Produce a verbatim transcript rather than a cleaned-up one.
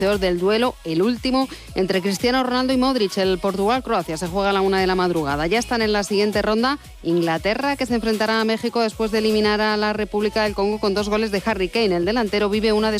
del duelo, el último, entre Cristiano Ronaldo y Modric. El Portugal-Croacia se juega a la una de la madrugada. Ya están en la siguiente ronda Inglaterra, que se enfrentará a México después de eliminar a la República del Congo con dos goles de Harry Kane. El delantero vive una de